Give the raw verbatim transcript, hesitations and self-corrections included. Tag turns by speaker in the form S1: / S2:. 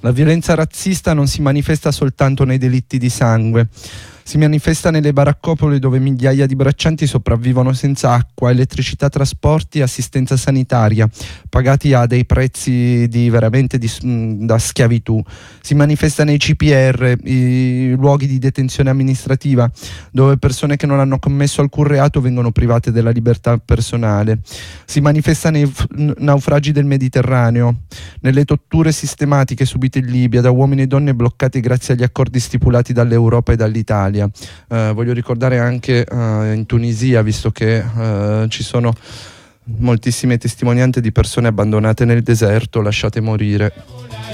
S1: La violenza razzista non si manifesta soltanto nei delitti di sangue. Si manifesta nelle baraccopole dove migliaia di braccianti sopravvivono senza acqua, elettricità, trasporti e assistenza sanitaria, pagati a dei prezzi di veramente di, da schiavitù. Si manifesta nei C P R, i luoghi di detenzione amministrativa, dove persone che non hanno commesso alcun reato vengono private della libertà personale. Si manifesta nei naufragi del Mediterraneo, nelle torture sistematiche subite in Libia da uomini e donne bloccati grazie agli accordi stipulati dall'Europa e dall'Italia. Uh, voglio ricordare anche uh, in Tunisia, visto che uh, ci sono moltissime testimonianze di persone abbandonate nel deserto, lasciate morire.